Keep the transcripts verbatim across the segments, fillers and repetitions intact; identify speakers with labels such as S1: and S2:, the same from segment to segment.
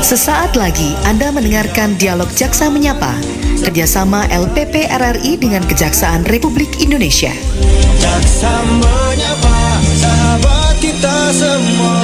S1: Sesaat lagi Anda mendengarkan Dialog Jaksa Menyapa, kerjasama L P P R R I dengan Kejaksaan Republik Indonesia.
S2: Jaksa menyapa, sahabat kita semua.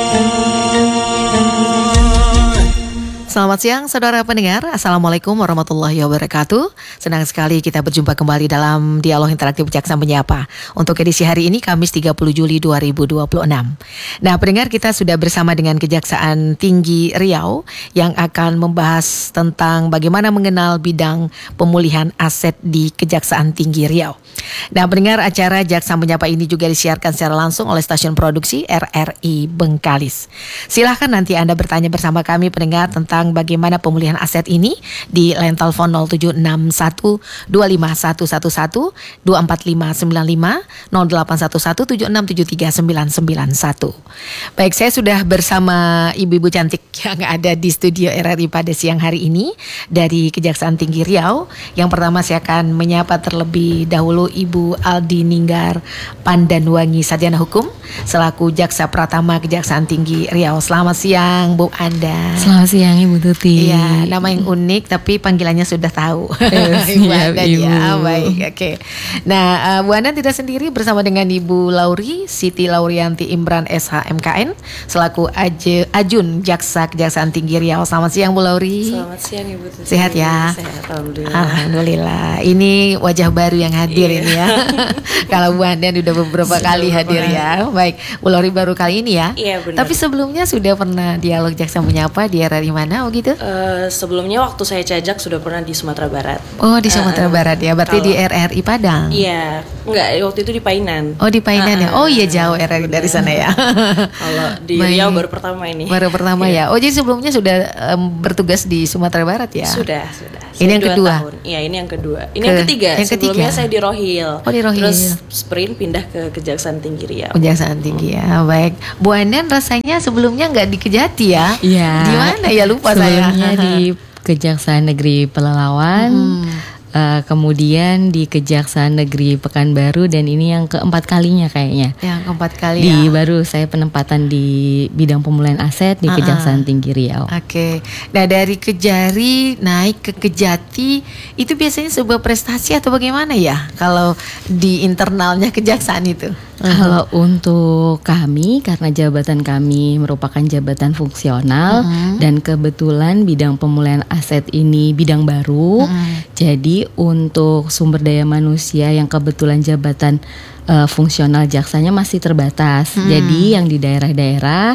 S3: Selamat siang saudara pendengar, Assalamualaikum warahmatullahi wabarakatuh. Senang sekali kita berjumpa kembali dalam Dialog Interaktif Jaksa Menyapa untuk edisi hari ini Kamis tiga puluh Juli dua ribu dua puluh enam. Nah pendengar, kita sudah bersama dengan Kejaksaan Tinggi Riau yang akan membahas tentang bagaimana mengenal bidang pemulihan aset di Kejaksaan Tinggi Riau. Nah pendengar, acara Jaksa Menyapa ini juga disiarkan secara langsung oleh stasiun produksi R R I Bengkalis. Silahkan nanti Anda bertanya bersama kami pendengar tentang bagaimana pemulihan aset ini di line telepon nol tujuh enam satu dua lima satu satu satu dua empat lima sembilan lima nol delapan satu satu tujuh enam tujuh tiga sembilan sembilan satu. Baik, saya sudah bersama ibu-ibu cantik yang ada di studio R R I pada siang hari ini dari Kejaksaan Tinggi Riau. Yang pertama saya akan menyapa terlebih dahulu Ibu Aldi Ninggar Pandanwangi, Sarjana Hukum selaku Jaksa Pratama Kejaksaan Tinggi Riau. Selamat siang Bu Anda.
S4: Selamat siang Ibu Tuti.
S3: Iya, nama yang unik tapi panggilannya sudah tahu.
S4: Yes,
S3: Ibu
S4: iya,
S3: Anda
S4: Ibu.
S3: ya. Baik, oke. Okay. Nah, uh, Bu Anda tidak sendiri, bersama dengan Ibu Lauri Siti Laurianti Imran S H M K N selaku Aj- Ajun Jaksa Kejaksaan Tinggi Riau. Selamat siang Bu Lauri.
S5: Selamat siang Ibu Tuti.
S3: Sehat ya?
S5: Sehat, alhamdulillah.
S3: Alhamdulillah. Ini wajah baru yang hadir
S5: Iya.
S3: ini ya. Kalau Bu Anda udah beberapa
S5: Sudah
S3: kali
S5: beberapa
S3: hadir
S5: kali.
S3: ya. Baik, Bu Lauri baru kali ini ya.
S5: Iya, benar.
S3: Tapi sebelumnya sudah pernah dialog Jaksa Menyapa di R R I mana? Oh gitu?
S5: Eh, sebelumnya waktu saya cajak sudah pernah di Sumatera Barat.
S3: Oh di Sumatera
S5: Eh,
S3: Barat ya. Berarti
S5: kalau-
S3: di R R I Padang.
S5: Iya, enggak, waktu itu di Painan.
S3: Oh di Painan ya.
S5: Ah,
S3: Oh iya, jauh R R I dari sana ya.
S5: Kalau di
S3: Baik.
S5: Riau baru pertama ini.
S3: Baru pertama ya.
S5: Iya.
S3: Oh jadi sebelumnya sudah em, bertugas di Sumatera Barat ya?
S5: Sudah, sudah.
S3: Ini
S5: Saya
S3: yang
S5: dua
S3: kedua?
S5: tahun. Iya, ini yang kedua. Ini
S3: Ke-
S5: yang ketiga.
S3: yang
S5: Sebelumnya
S3: ketiga?
S5: saya di Rohil.
S3: Oh, di Rohil.
S5: Terus sprint pindah ke Kejaksaan Tinggi Riau.
S3: Kejaksaan Tinggi ya. Baik. Bu Andan rasanya sebelumnya nggak di Kejati ya?
S4: Iya.
S3: Di mana ya, lupa saya.
S4: Sebelumnya di Kejaksaan Negeri Pelalawan,
S3: Hmm.
S4: eh, kemudian di Kejaksaan Negeri Pekanbaru, dan ini yang keempat kalinya kayaknya.
S3: Yang keempat kali
S4: Di
S3: ya.
S4: baru saya penempatan di bidang pemulihan aset di
S3: Ah, ah.
S4: Kejaksaan Tinggi Riau.
S3: Oke. Nah dari Kejari naik ke Kejati itu biasanya sebuah prestasi atau bagaimana ya? Kalau di internalnya kejaksaan itu?
S4: Kalau untuk kami, karena jabatan kami merupakan jabatan fungsional
S3: Mhm.
S4: dan kebetulan bidang pemulihan aset ini bidang baru,
S3: Mhm.
S4: jadi untuk sumber daya manusia yang kebetulan jabatan eh, fungsional jaksanya masih terbatas.
S3: Mhm.
S4: Jadi yang di daerah-daerah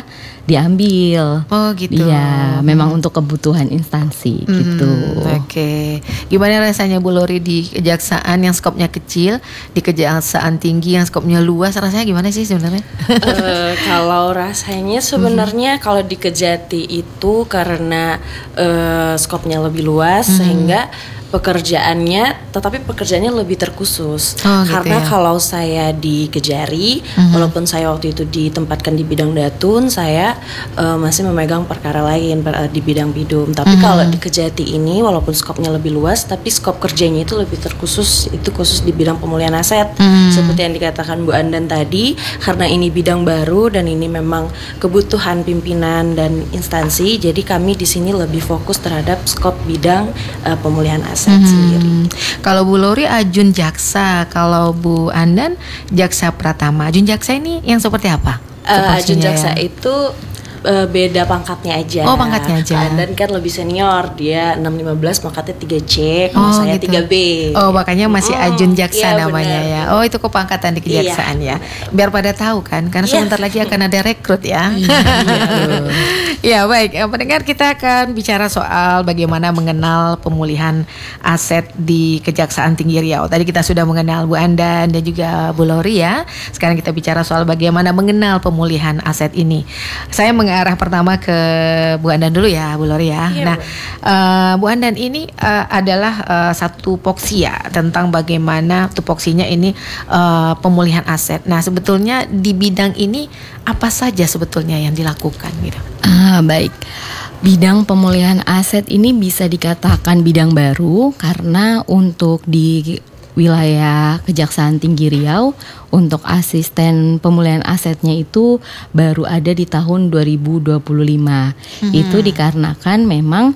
S4: diambil.
S3: Oh gitu.
S4: Iya, memang untuk kebutuhan instansi
S3: Hmm,
S4: gitu.
S3: Oke. Gimana rasanya Bu Lori di kejaksaan yang skopnya kecil, di kejaksaan tinggi yang skopnya luas, rasanya gimana sih sebenarnya?
S5: Eh, kalau rasanya sebenarnya kalau di Kejati itu karena eh, skopnya lebih luas sehingga pekerjaannya, tetapi pekerjaannya lebih terkhusus.
S3: Oh, gitu
S5: Karena
S3: ya.
S5: kalau saya di Kejari, walaupun saya waktu itu ditempatkan di bidang datun, saya eh, masih memegang perkara lain per- eh, di bidang bidum. Tapi kalau di Kejati ini, walaupun skopnya lebih luas, tapi skop kerjanya itu lebih terkhusus. Itu khusus di bidang pemulihan aset, seperti yang dikatakan Bu Andan tadi. Karena ini bidang baru dan ini memang kebutuhan pimpinan dan instansi, jadi kami di sini lebih fokus terhadap skop bidang eh, pemulihan aset sendiri.
S3: Hmm. Kalau Bu Lori Ajun Jaksa, kalau Bu Andan Jaksa Pratama. Ajun Jaksa ini yang seperti apa?
S5: Eh, Ajun
S3: Tupoksinya
S5: Jaksa
S3: ya?
S5: itu eh, beda pangkatnya aja.
S3: Oh, pangkatnya aja.
S5: Dan kan lebih senior, dia enam lima belas pangkatnya tiga C,
S3: Oh,
S5: kalau saya
S3: gitu.
S5: tiga B.
S3: Oh, makanya masih
S5: Mm,
S3: Ajun Jaksa
S5: iya,
S3: namanya
S5: benar.
S3: ya. Oh, itu kepangkatan di kejaksaan ya. Biar pada tahu kan, karena
S5: Iya.
S3: sebentar lagi akan ada rekrut ya. Ya, baik. Eh, Pendengar, kita akan bicara soal bagaimana mengenal pemulihan aset di Kejaksaan Tinggi Riau. Tadi kita sudah mengenal Bu Andan dan juga Bu Lori ya. Sekarang kita bicara soal bagaimana mengenal pemulihan aset ini. Saya mengarah pertama ke Bu Andan dulu ya, Bu Lori ya.
S5: Iya,
S3: Nah, eh, Bu Andan ini eh, adalah eh, satu tupoksi tentang bagaimana tupoksinya ini eh, pemulihan aset. Nah, sebetulnya di bidang ini apa saja sebetulnya yang dilakukan gitu?
S4: Ah, baik. Bidang pemulihan aset ini bisa dikatakan bidang baru karena untuk di wilayah Kejaksaan Tinggi Riau untuk asisten pemulihan asetnya itu baru ada di tahun dua ribu dua puluh lima. Mm-hmm. Itu dikarenakan memang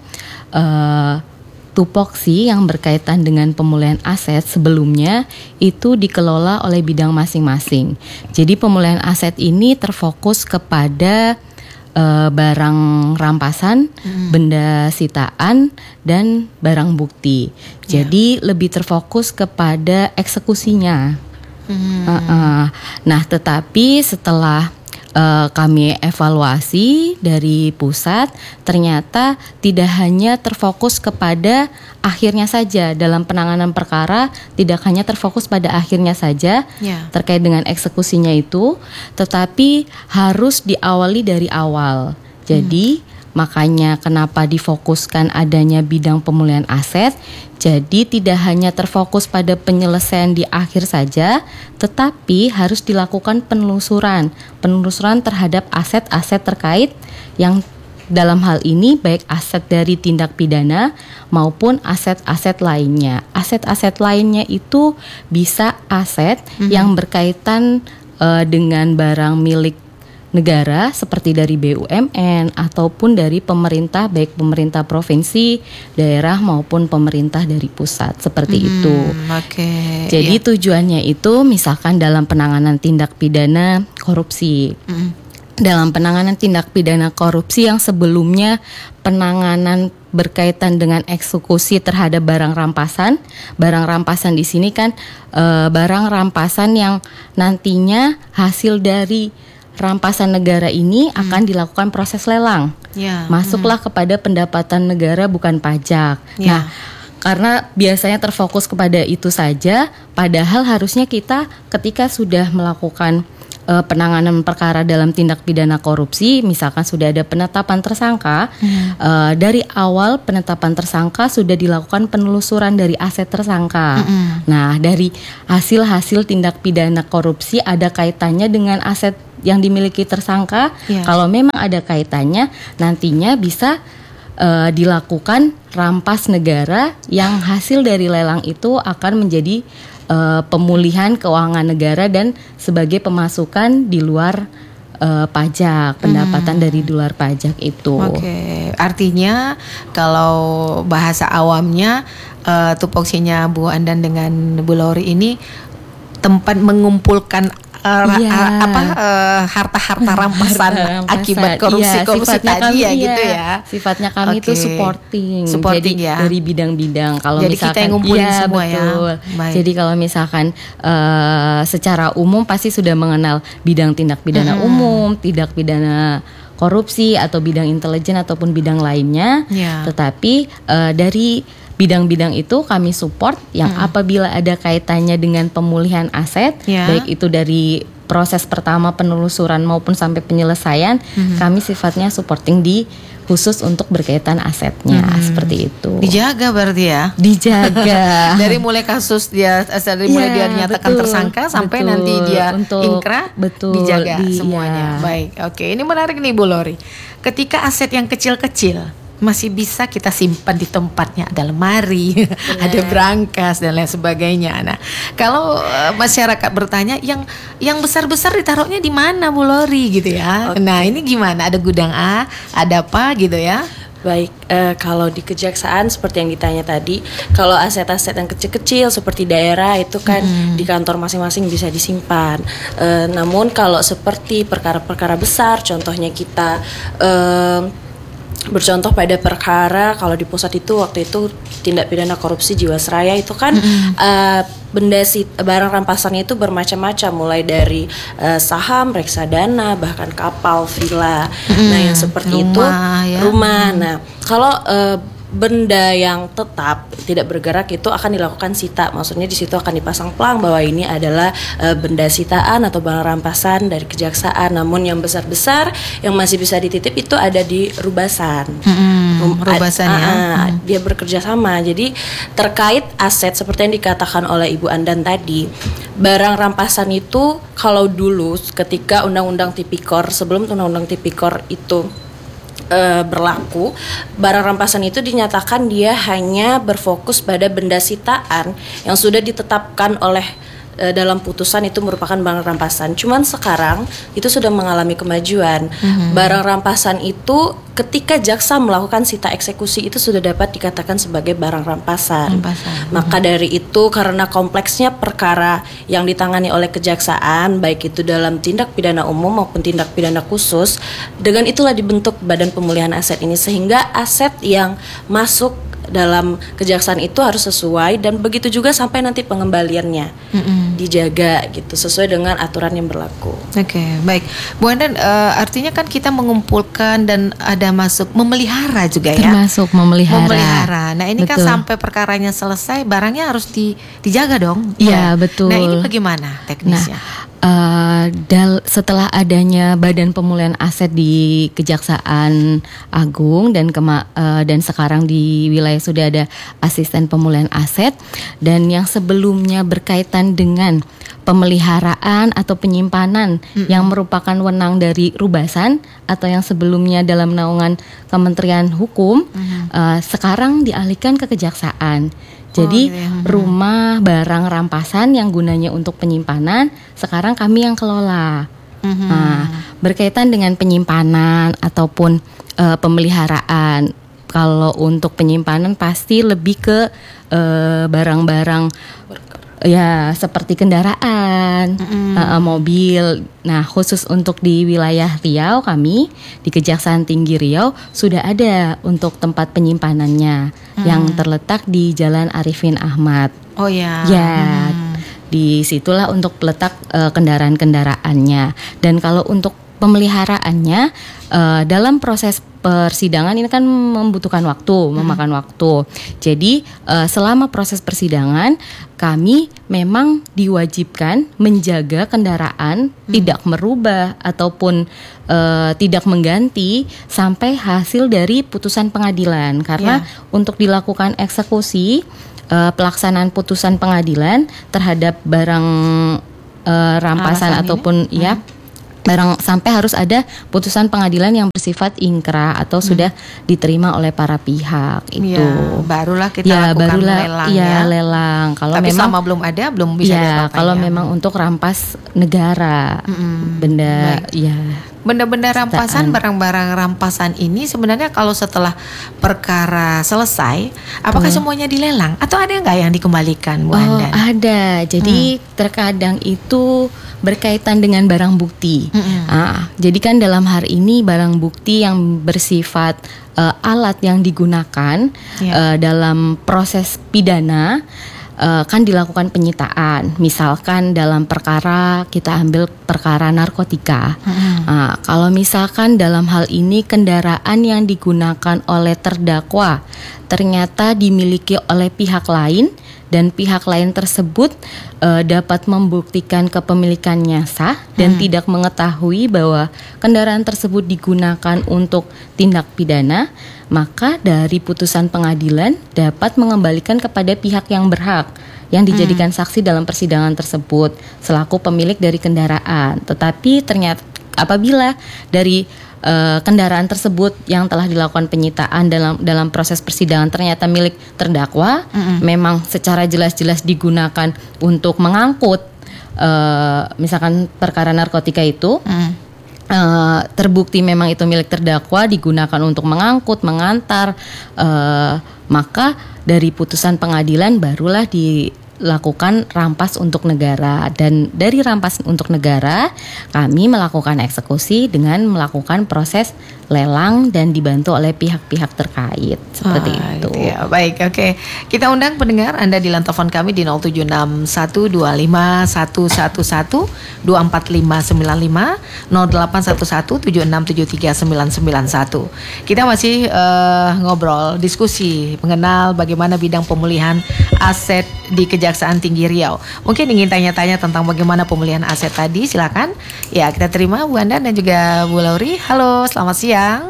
S4: uh, tupoksi yang berkaitan dengan pemulihan aset sebelumnya itu dikelola oleh bidang masing-masing. Jadi pemulihan aset ini terfokus kepada uh, barang rampasan, hmm. benda sitaan, dan barang bukti. Jadi yeah. lebih terfokus kepada eksekusinya. Hmm. Uh-uh. Nah, tetapi setelah Uh, kami evaluasi dari pusat, ternyata tidak hanya terfokus kepada akhirnya saja dalam penanganan perkara, tidak hanya terfokus pada akhirnya saja yeah. terkait dengan eksekusinya itu, tetapi harus diawali dari awal. Jadi hmm. makanya kenapa difokuskan adanya bidang pemulihan aset. Jadi tidak hanya terfokus pada penyelesaian di akhir saja, tetapi harus dilakukan penelusuran, penelusuran terhadap aset-aset terkait yang dalam hal ini baik aset dari tindak pidana maupun aset-aset lainnya. Aset-aset lainnya itu bisa aset mm-hmm. yang berkaitan uh, dengan barang milik negara seperti dari B U M N ataupun dari pemerintah, baik pemerintah provinsi, daerah maupun pemerintah dari pusat, seperti hmm, itu.
S3: Okay,
S4: Jadi
S3: yeah.
S4: tujuannya itu misalkan dalam penanganan tindak pidana korupsi. Hmm. Dalam penanganan tindak pidana korupsi yang sebelumnya penanganan berkaitan dengan eksekusi terhadap barang rampasan. Barang rampasan di sini kan e, barang rampasan yang nantinya hasil dari rampasan negara ini hmm. akan dilakukan proses lelang, ya. masuklah hmm. kepada pendapatan negara bukan pajak. Ya. Nah, karena biasanya terfokus kepada itu saja, padahal harusnya kita ketika sudah melakukan uh, penanganan perkara dalam tindak pidana korupsi, misalkan sudah ada penetapan tersangka, hmm. uh, dari awal penetapan tersangka sudah dilakukan penelusuran dari aset tersangka. Hmm. Nah, dari hasil-hasil tindak pidana korupsi ada kaitannya dengan aset yang dimiliki tersangka. Yeah. Kalau memang ada kaitannya, nantinya bisa uh, dilakukan rampas negara yang hasil dari lelang itu akan menjadi uh, pemulihan keuangan negara dan sebagai pemasukan di luar uh, pajak, pendapatan hmm. dari di luar pajak itu.
S3: Oke, okay. Artinya kalau bahasa awamnya uh, tupoksinya Bu Andan dengan Bu Lori ini tempat mengumpulkan Uh,
S4: ya.
S3: uh, apa uh, harta-harta rampasan, rampasan akibat korupsi-korupsi ya, tadi ya, gitu ya.
S4: Sifatnya kami itu okay. supporting,
S3: supporting
S4: jadi
S3: ya.
S4: dari bidang-bidang. Kalau
S3: jadi
S4: misalkan
S3: kita yang ngumpulin
S4: ya,
S3: semua
S4: betul.
S3: ya.
S4: Jadi kalau misalkan uh, secara umum pasti sudah mengenal bidang tindak pidana hmm. umum, tindak pidana korupsi atau bidang intelijen ataupun bidang lainnya. Ya. Tetapi uh, dari bidang-bidang itu kami support yang hmm. apabila ada kaitannya dengan pemulihan aset, ya. baik itu dari proses pertama penelusuran maupun sampai penyelesaian, hmm. kami sifatnya supporting di khusus untuk berkaitan asetnya, hmm. seperti itu.
S3: Dijaga berarti ya?
S4: Dijaga.
S3: Dari mulai kasus dia, dari mulai ya, dia dinyatakan betul, tersangka sampai betul. nanti dia untuk, ingkrah, betul, dijaga di, semuanya. Ya. Baik, oke. Ini menarik nih Bu Lori. Ketika aset yang kecil-kecil masih bisa kita simpan di tempatnya, ada lemari, yeah. ada brankas dan lain sebagainya. Nah, kalau uh, masyarakat bertanya, yang yang besar-besar ditaruhnya di mana Bu Lori gitu ya? Okay. Nah, ini gimana? Ada gudang A, ada apa gitu ya?
S5: Baik, uh, kalau di kejaksaan seperti yang ditanya tadi, kalau aset-aset yang kecil-kecil seperti daerah itu kan hmm. di kantor masing-masing bisa disimpan. Uh, namun kalau seperti perkara-perkara besar, contohnya kita uh, bercontoh pada perkara kalau di pusat itu waktu itu tindak pidana korupsi Jiwasraya itu kan mm-hmm. uh, benda si barang rampasannya itu bermacam-macam, mulai dari uh, saham, reksadana, bahkan kapal, villa. Mm-hmm. Nah, yang seperti rumah, itu ya. rumah. Mm-hmm. Nah, kalau uh, benda yang tetap tidak bergerak itu akan dilakukan sita. Maksudnya di situ akan dipasang pelang bahwa ini adalah e, benda sitaan atau barang rampasan dari kejaksaan. Namun yang besar-besar yang masih bisa dititip itu ada di rubasan.
S3: Hmm, rubasan ya.
S5: Hmm. Dia bekerja sama. Jadi terkait aset seperti yang dikatakan oleh Ibu Andan tadi, barang rampasan itu kalau dulu ketika Undang-Undang Tipikor, sebelum Undang-Undang Tipikor itu uh, berlaku, barang rampasan itu dinyatakan dia hanya berfokus pada benda sitaan yang sudah ditetapkan oleh uh, dalam putusan itu merupakan barang rampasan. Cuman sekarang itu sudah mengalami kemajuan. Mm-hmm. Barang rampasan itu ketika jaksa melakukan sita eksekusi itu sudah dapat dikatakan sebagai barang rampasan. rampasan. Maka mm-hmm. dari itu karena kompleksnya perkara yang ditangani oleh kejaksaan, baik itu dalam tindak pidana umum maupun tindak pidana khusus, dengan itulah dibentuk Badan Pemulihan Aset ini, sehingga aset yang masuk dalam kejaksaan itu harus sesuai, dan begitu juga sampai nanti pengembaliannya mm-hmm. dijaga gitu sesuai dengan aturan yang berlaku.
S3: Oke, okay, baik Bu Andan, uh, artinya kan kita mengumpulkan dan ada masuk memelihara juga ya,
S4: termasuk memelihara.
S3: Memelihara. Nah ini betul. Kan sampai perkaranya selesai barangnya harus di, dijaga dong.
S4: Iya ya. Betul.
S3: Nah ini bagaimana teknisnya?
S4: Nah, Uh, dal- setelah adanya Badan Pemulihan Aset di Kejaksaan Agung dan kema- uh, dan sekarang di wilayah sudah ada Asisten Pemulihan Aset, dan yang sebelumnya berkaitan dengan pemeliharaan atau penyimpanan mm-hmm. yang merupakan wewenang dari Rubasan atau yang sebelumnya dalam naungan Kementerian Hukum, mm-hmm. uh, sekarang dialihkan ke Kejaksaan. Jadi oh, iya. rumah barang rampasan yang gunanya untuk penyimpanan sekarang kami yang kelola. Mm-hmm. Nah, berkaitan dengan penyimpanan ataupun uh, pemeliharaan. Kalau untuk penyimpanan pasti lebih ke uh, barang-barang ya seperti kendaraan, mm-hmm. uh, mobil. Nah, khusus untuk di wilayah Riau kami di Kejaksaan Tinggi Riau sudah ada untuk tempat penyimpanannya mm. yang terletak di Jalan Arifin Ahmad.
S3: Oh ya.
S4: Ya. Mm. Di situlah untuk letak uh, kendaraan-kendaraannya. Dan kalau untuk pemeliharaannya uh, dalam proses persidangan ini kan membutuhkan waktu, hmm. memakan waktu. Jadi uh, selama proses persidangan kami memang diwajibkan menjaga kendaraan hmm. tidak merubah ataupun uh, tidak mengganti sampai hasil dari putusan pengadilan. Karena yeah. untuk dilakukan eksekusi uh, pelaksanaan putusan pengadilan terhadap barang uh, rampasan Alasan ataupun ini? ya hmm. barang sampai harus ada putusan pengadilan yang bersifat ingkrah atau hmm. sudah diterima oleh para pihak itu.
S3: Ya, barulah kita
S4: ya,
S3: lakukan
S4: barulah,
S3: lelang
S4: ya.
S3: ya.
S4: lelang. Kalau
S3: Tapi
S4: memang
S3: selama belum ada belum bisa
S4: ya,
S3: diapa-apain.
S4: Kalau
S3: ya.
S4: memang untuk rampas negara, hmm. benda Baik. ya.
S3: Benda-benda rampasan, barang-barang rampasan ini sebenarnya kalau setelah perkara selesai, apakah hmm. semuanya dilelang atau ada nggak yang dikembalikan, Bu Andan?
S4: Oh, ada. Jadi hmm. terkadang itu berkaitan dengan barang bukti. Mm-hmm. Ah, jadi kan dalam hari ini barang bukti yang bersifat uh, alat yang digunakan yeah. uh, dalam proses pidana uh, kan dilakukan penyitaan. Misalkan dalam perkara kita ambil perkara narkotika. Mm-hmm. Uh, kalau misalkan dalam hal ini kendaraan yang digunakan oleh terdakwa ternyata dimiliki oleh pihak lain dan pihak lain tersebut uh, dapat membuktikan kepemilikannya sah dan hmm. tidak mengetahui bahwa kendaraan tersebut digunakan untuk tindak pidana, maka dari putusan pengadilan dapat mengembalikan kepada pihak yang berhak yang dijadikan hmm. saksi dalam persidangan tersebut selaku pemilik dari kendaraan. Tetapi ternyata apabila dari Uh, kendaraan tersebut yang telah dilakukan penyitaan dalam dalam proses persidangan ternyata milik terdakwa, mm-hmm. memang secara jelas-jelas digunakan untuk mengangkut, uh, misalkan perkara narkotika itu, mm. uh, terbukti memang itu milik terdakwa digunakan untuk mengangkut, mengantar, uh, maka dari putusan pengadilan barulah di lakukan rampas untuk negara, dan dari rampas untuk negara kami melakukan eksekusi dengan melakukan proses lelang dan dibantu oleh pihak-pihak terkait seperti ah, itu.
S3: Ya, baik, oke. Okay. Kita undang pendengar Anda di line telepon kami di nol tujuh enam satu dua lima satu satu satu dua empat lima sembilan lima nol delapan satu satu tujuh enam tujuh tiga sembilan sembilan satu. Kita masih uh, ngobrol, diskusi mengenal bagaimana bidang pemulihan aset di Kejaksaan Tinggi Riau. Mungkin ingin tanya-tanya tentang bagaimana pemulihan aset tadi, silakan. Ya, kita terima Bu Andan dan juga Bu Lauri. Halo, selamat siang.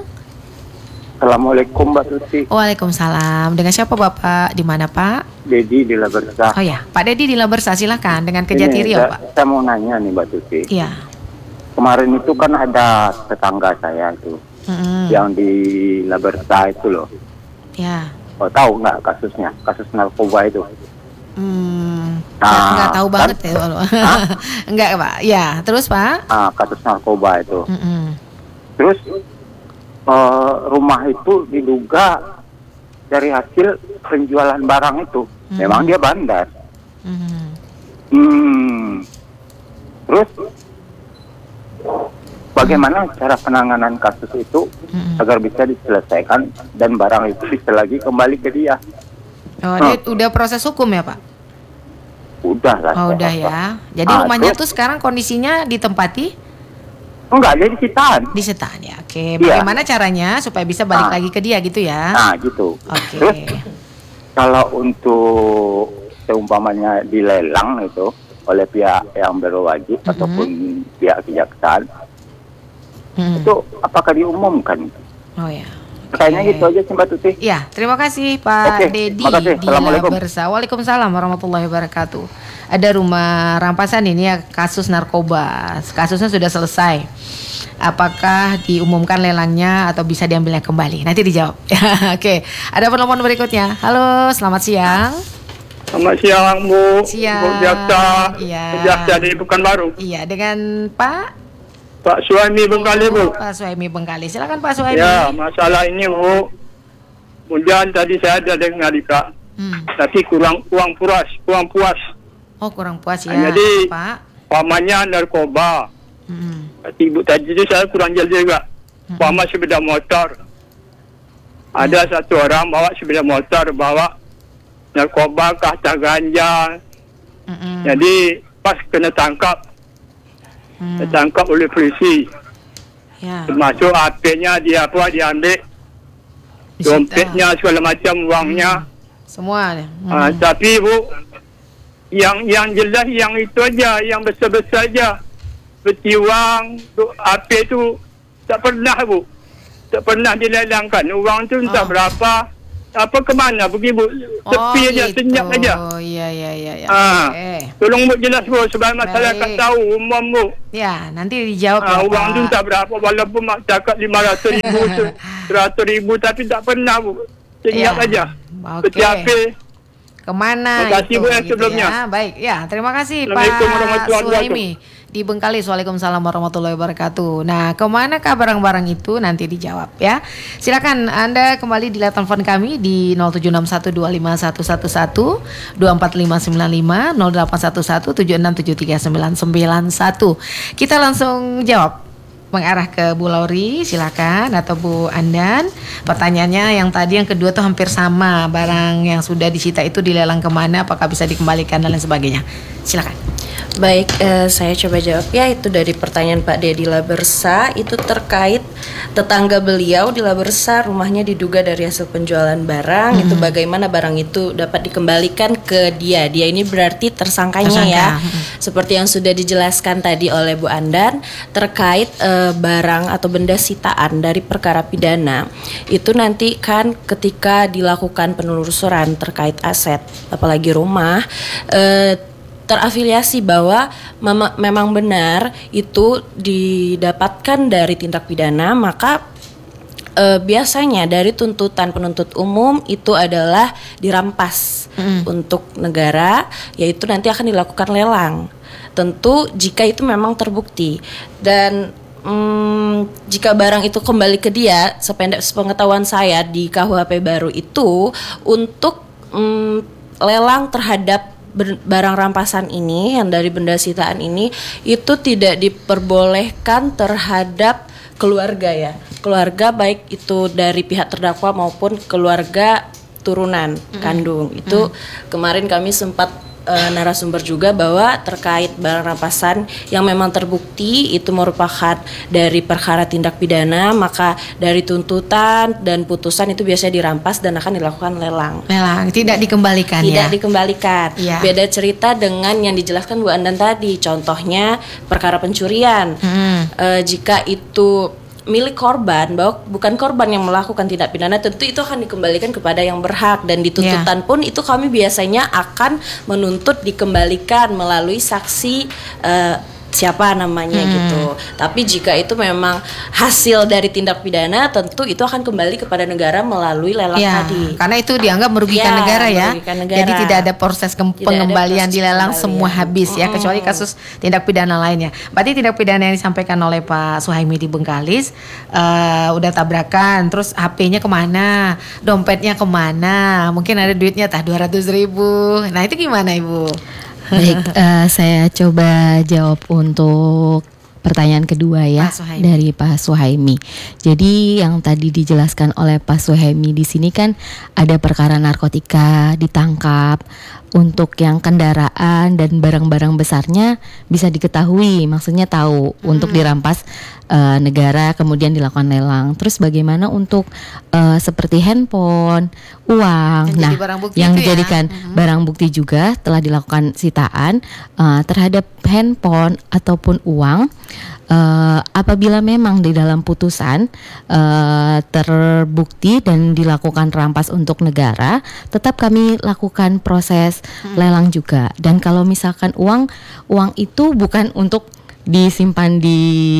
S6: Assalamualaikum Mbak Tuti.
S3: Waalaikumsalam. Dengan siapa Bapak? Di mana Pak?
S6: Dedi di Labersa.
S3: Oh ya, Pak Dedi di Labersa, silakan dengan Kejati
S6: Ini,
S3: Riau
S6: saya,
S3: Pak.
S6: Saya mau nanya nih Mbak Tuti.
S3: Iya.
S6: Kemarin itu kan ada tetangga saya itu
S3: Mm-mm.
S6: yang di Labersa itu loh.
S3: Ya.
S6: Oh, tahu nggak kasusnya? Kasus narkoba itu.
S3: Hmm,
S6: Nah,
S3: nggak tahu
S6: kan?
S3: banget ya kalau. Enggak Pak. Ya, terus Pak?
S6: Ah, kasus narkoba itu.
S3: Mm-mm.
S6: Terus eh, rumah itu diduga dari hasil penjualan barang itu.
S3: Hmm.
S6: Memang dia bandar.
S3: Mm.
S6: Hmm. Terus bagaimana cara penanganan kasus itu
S3: Mm-mm.
S6: agar bisa diselesaikan dan barang itu bisa lagi kembali ke dia?
S3: Oh, dia udah proses hukum ya Pak?
S6: Udah lah.
S3: Oh, udah
S6: Pak.
S3: ya. Jadi
S6: Ah,
S3: rumahnya
S6: terus?
S3: tuh sekarang kondisinya ditempati
S6: Enggak, dia disitaan.
S3: di setan ya. Oke,
S6: Iya.
S3: bagaimana caranya supaya bisa balik
S6: Ah.
S3: lagi ke dia gitu ya?
S6: Nah, gitu.
S3: Oke.
S6: Terus kalau untuk seumpamanya dilelang itu oleh pihak yang berwajib
S3: Mm-hmm.
S6: ataupun pihak kejaksaan,
S3: Hmm.
S6: itu apakah diumumkan?
S3: Oh ya.
S6: Pertanyaannya
S3: Oke.
S6: gitu aja sih Mbak Tuti.
S3: Ya, terima kasih Pak
S6: Oke,
S3: Dedi
S6: makasih.
S3: di
S6: Assalamualaikum.
S3: Labersa. Waalaikumsalam warahmatullahi wabarakatuh. Ada rumah rampasan ini ya, kasus narkoba. Kasusnya sudah selesai. Apakah diumumkan lelangnya atau bisa diambilnya kembali? Nanti dijawab. Oke, ada penelpon berikutnya. Halo, selamat siang.
S7: Selamat siang Bu.
S3: Siang.
S7: Bu Jaksa.
S3: Iya.
S7: Jaksa dari Pekanbaru.
S3: Iya, dengan Pak
S7: Pak Suami Bengkali Bu.
S3: Pak Suhaimi Bengkali. Silakan Pak Suhaimi.
S7: Ya, masalah ini Bu. Kemudian tadi saya ada dengar juga,
S3: Hmm.
S7: tapi kurang kurang puas, kurang puas.
S3: Oh, kurang puas ya,
S7: Jadi-
S3: Pak.
S7: Pamannya narkoba.
S3: Hmm.
S7: Kata Ibu tadi itu saya kurang jelas juga. Paman sepeda motor. Ada satu orang bawa sepeda motor, bawa narkoba, kata ganja.
S3: Mm-mm.
S7: Jadi pas kena tangkap,
S3: Hmm.
S7: ditangkap oleh polisi.
S3: Ya.
S7: Termasuk H P-nya dia apa diambil,
S3: disita.
S7: dompetnya segala macam uangnya.
S3: Semua. Hmm.
S7: Ah, tapi Bu, yang yang jelas yang itu aja, yang besar-besar aja. Seperti uang, do- H P itu tak pernah Bu, tak pernah dilelangkan. Uang tu entah
S3: Oh.
S7: berapa, apa ke mana pergi Bu, tepi aja, senyap aja.
S3: Oh iya iya iya. Ya.
S7: Ah,
S3: Oke.
S7: tolong Bu jelas Bu, sebab masyarakat
S3: Baik.
S7: tahu umum Bu.
S3: Ya, nanti dijawab
S7: Ah,
S3: ya,
S7: uang
S3: Pak.
S7: tu tak berapa, walaupun mak cakap lima ratus ribu, seratus ribu, tapi tak pernah Bu. Senyap
S3: Ya.
S7: aja.
S3: Oke.
S7: Seperti H P.
S3: Kemana
S7: Terima kasih,
S3: itu
S7: Bu, yang
S3: gitu
S7: sebelumnya.
S3: ya. Baik, ya terima kasih
S7: Assalamualaikum
S3: Pak
S7: warahmatullahi
S3: Suhaimi di Bengkalis. Waalaikumsalam warahmatullahi wabarakatuh. Nah, kemanakah barang-barang itu nanti dijawab ya. Silakan Anda kembali di telepon kami di nol tujuh enam satu dua lima satu satu satu, dua empat lima sembilan lima, nol delapan satu satu tujuh enam tujuh tiga sembilan sembilan satu. Kita langsung jawab. Mengarah ke Bu Lauri, silakan, atau Bu Andan. Pertanyaannya yang tadi yang kedua tuh hampir sama, barang yang sudah disita itu dilelang kemana, apakah bisa dikembalikan dan lain sebagainya. Silakan.
S5: Baik, eh, saya coba jawab ya. Itu dari pertanyaan Pak Dedi Labersa. Itu terkait tetangga beliau di Labersa, rumahnya diduga dari hasil penjualan barang. Itu bagaimana barang itu dapat dikembalikan ke dia. Dia ini berarti tersangkanya
S3: Tersangka.
S5: ya. Seperti yang sudah dijelaskan tadi oleh Bu Andan, terkait eh, barang atau benda sitaan dari perkara pidana. Itu nanti kan ketika dilakukan penelusuran terkait aset, apalagi rumah, eh, terafiliasi bahwa mem- memang benar itu didapatkan dari tindak pidana, maka e, biasanya dari tuntutan penuntut umum itu adalah dirampas untuk negara, yaitu nanti akan dilakukan lelang. Tentu jika itu memang terbukti dan hmm, jika barang itu kembali ke dia, sependek sepengetahuan saya di K U H P baru itu untuk hmm, lelang terhadap barang rampasan ini yang dari benda sitaan ini itu tidak diperbolehkan terhadap keluarga ya, keluarga baik itu dari pihak terdakwa maupun keluarga turunan kandung. Itu kemarin kami sempat uh, narasumber juga bahwa terkait barang rampasan yang memang terbukti itu merupakan dari perkara tindak pidana, maka dari tuntutan dan putusan itu biasanya dirampas dan akan dilakukan lelang.
S3: Lelang, tidak dikembalikan
S5: Tidak
S3: ya.
S5: dikembalikan.
S3: Iya.
S5: Beda cerita dengan yang dijelaskan Bu Andan tadi. Contohnya perkara pencurian.
S3: Hmm.
S5: E, jika itu milik korban, bahwa bukan korban yang melakukan tindak pidana, tentu itu akan dikembalikan kepada yang berhak. Dan di tuntutan pun itu kami biasanya akan menuntut dikembalikan melalui saksi e, siapa namanya
S3: Hmm.
S5: gitu. Tapi jika itu memang hasil dari tindak pidana, tentu itu akan kembali kepada negara melalui lelang
S3: Ya,
S5: tadi.
S3: karena itu dianggap merugikan
S5: Ya,
S3: negara ya.
S5: merugikan negara.
S3: Jadi tidak ada proses kem-
S5: Tidak ada
S3: pengembalian
S5: proses
S3: di lelang,
S5: pengembalian.
S3: semua habis ya,
S5: Mm-mm.
S3: kecuali kasus tindak pidana lainnya. Berarti tindak pidana yang disampaikan oleh Pak Suhaimi di Bengkalis eh, udah tabrakan, terus H P-nya kemana, dompetnya kemana, mungkin ada duitnya tah dua ratus ribu. Nah itu gimana Ibu?
S4: Baik, eh, saya coba jawab untuk pertanyaan kedua ya
S3: Pak Suhaimi.
S4: dari Pak Suhaimi. Jadi yang tadi dijelaskan oleh Pak Suhaimi di sini kan ada perkara narkotika ditangkap. Untuk yang kendaraan dan barang-barang besarnya bisa diketahui, maksudnya tahu untuk dirampas eh, negara kemudian dilakukan lelang. Terus bagaimana untuk eh, seperti handphone, uang,
S3: Yang jadi
S4: nah
S3: barang bukti
S4: yang
S3: itu ya?
S4: dijadikan barang bukti juga telah dilakukan sitaan eh, terhadap handphone ataupun uang. Uh, apabila memang di dalam putusan uh, terbukti dan dilakukan rampas untuk negara, tetap kami lakukan proses hmm. lelang juga. Dan kalau misalkan uang uang itu bukan untuk disimpan di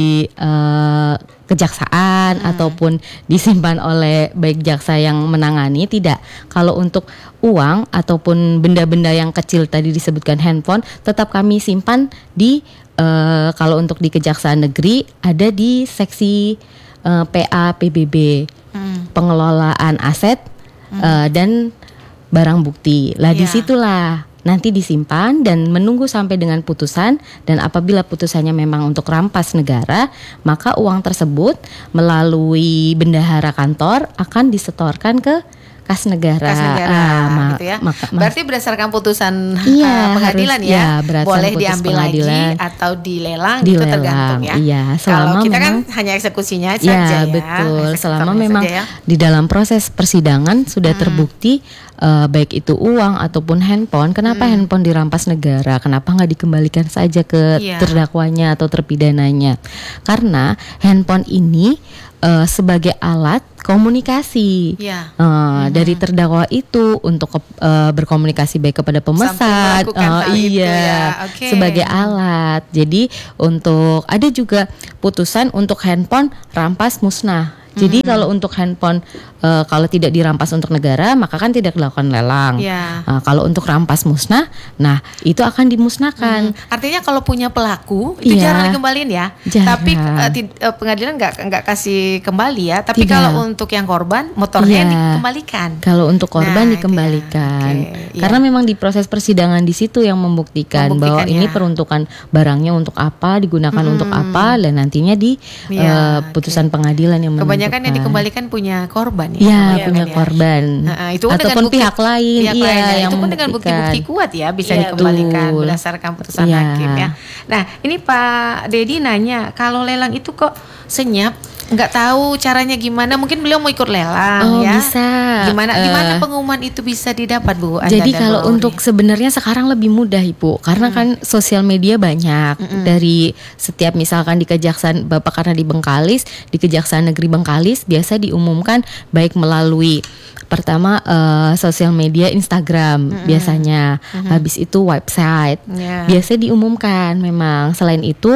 S4: uh, kejaksaan hmm. ataupun disimpan oleh baik jaksa yang menangani, tidak. Kalau untuk uang ataupun benda-benda yang kecil tadi disebutkan handphone, tetap kami simpan di Uh, kalau untuk di Kejaksaan Negeri ada di seksi uh, P A P B B, hmm. pengelolaan aset hmm. uh, dan barang bukti. Lah
S3: ya.
S4: Disitulah nanti disimpan dan menunggu sampai dengan putusan, dan apabila putusannya memang untuk rampas negara, maka uang tersebut melalui bendahara kantor akan disetorkan ke kas negara,
S3: kas negara
S4: ah, ma-
S3: gitu ya.
S4: maka- ma-
S3: Berarti berdasarkan putusan
S4: Iya,
S3: uh, pengadilan
S4: harus,
S3: ya,
S4: ya, berdasarkan
S3: boleh
S4: putus
S3: diambil
S4: pengadilan.
S3: lagi atau dilelang, itu
S4: Dilelang,
S3: tergantung ya.
S4: iya,
S3: Kalau
S4: selama
S3: kita
S4: memang-
S3: kan hanya eksekusinya
S4: Ya,
S3: saja ya.
S4: betul.
S3: Eksekutornya
S4: Selama memang
S3: saja ya.
S4: di dalam proses persidangan sudah terbukti uh, baik itu uang ataupun handphone. Kenapa
S3: Hmm.
S4: handphone dirampas negara? Kenapa nggak dikembalikan saja ke
S3: Iya.
S4: terdakwanya atau terpidananya? Karena handphone ini uh, sebagai alat komunikasi.
S3: Iya.
S4: Uh, dari terdakwa itu untuk uh, berkomunikasi baik kepada pemesan,
S3: melakukan
S4: uh,
S3: hal itu
S4: iya,
S3: ya. Oke.
S4: sebagai alat. Jadi untuk ada juga putusan untuk handphone rampas musnah. Jadi
S3: Hmm.
S4: kalau untuk handphone uh, kalau tidak dirampas untuk negara, maka kan tidak dilakukan lelang.
S3: Iya.
S4: Uh, kalau untuk rampas musnah, nah itu akan dimusnahkan.
S3: Hmm. Artinya kalau punya pelaku itu
S4: Iya.
S3: jarang dikembaliin ya.
S4: Jarang.
S3: Tapi uh, ti- uh, pengadilan nggak nggak kasih kembali ya. Tapi
S4: Tidak.
S3: kalau untuk yang korban motornya
S4: Iya.
S3: dikembalikan.
S4: Kalau untuk korban
S3: Nah, itu ya.
S4: dikembalikan,
S3: Oke, iya.
S4: karena memang di proses persidangan di situ yang membuktikan, bahwa
S3: Membuktikan,
S4: ini
S3: ya.
S4: peruntukan barangnya untuk apa, digunakan
S3: Hmm.
S4: untuk apa, dan nantinya di
S3: Iya,
S4: eh, putusan pengadilan yang menentukan.
S3: Kebanyakan yang dikembalikan punya korban ya.
S4: Iya,
S3: kebanyakan
S4: punya
S3: ya.
S4: korban,
S3: Nah, itu pun dengan
S4: ataupun
S3: bukti-
S4: pihak lain,
S3: pihak
S4: iya,
S3: lain, ya.
S4: yang
S3: itu pun dengan
S4: membuktikan.
S3: bukti-bukti kuat ya bisa
S5: Iya,
S3: dikembalikan
S4: betul.
S3: berdasarkan putusan
S4: Iya.
S3: hakim ya. Nah ini Pak Dedi nanya, kalau lelang itu kok senyap, nggak tahu caranya gimana? Mungkin beliau mau ikut lelang
S4: Oh,
S3: ya.
S4: bisa.
S3: Gimana
S4: Eh,
S3: gimana pengumuman itu bisa didapat Bu? Anda
S4: Jadi
S3: dan
S4: kalau
S3: Bu Auri?
S4: untuk sebenarnya sekarang lebih mudah Ibu, karena kan sosial media banyak. Dari setiap misalkan di Kejaksaan Bapak karena di Bengkalis, di Kejaksaan Negeri Bengkalis biasa diumumkan baik melalui pertama eh, sosial media Instagram biasanya, habis itu website.
S3: Ya.
S4: Biasa diumumkan memang. Selain itu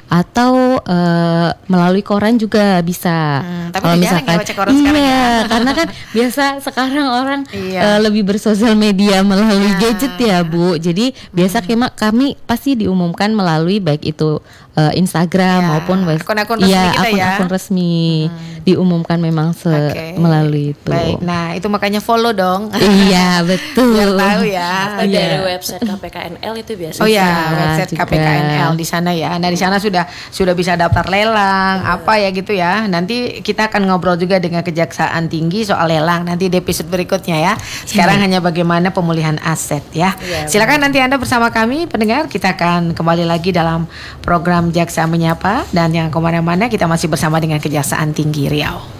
S4: atau eh, melalui koran juga bisa.
S3: Hmm, tapi
S4: Kalau
S3: jarang ya
S4: misalkan
S3: baca koran sekarang
S4: iya,
S3: ya.
S4: karena kan biasa sekarang orang
S3: Iya.
S4: eh, lebih bersosial media melalui
S3: Ya.
S4: gadget ya Bu. Jadi biasa kema- kami pasti diumumkan melalui baik itu eh, Instagram
S3: Ya,
S4: maupun web-
S3: akun-akun resmi
S4: iya,
S3: kita ya.
S4: akun-akun resmi diumumkan memang se-
S3: Oke.
S4: melalui itu.
S3: Baik, nah itu makanya follow dong.
S4: Iya betul.
S3: Biar tahu ya.
S5: Atau
S4: Iya.
S5: dari website K P K N L itu biasa.
S3: Oh ya,
S4: Bisa
S3: website
S4: juga.
S3: K P K N L di sana ya. Nah di sana sudah sudah bisa daftar lelang apa ya gitu ya. Nanti kita akan ngobrol juga dengan Kejaksaan Tinggi soal lelang nanti di episode berikutnya ya. Sekarang hanya bagaimana pemulihan aset ya.
S5: Iya,
S3: Silakan nanti Anda bersama kami pendengar, kita akan kembali lagi dalam program Jaksa Menyapa, dan yang kemana-mana kita masih bersama dengan Kejaksaan Tinggi Riau.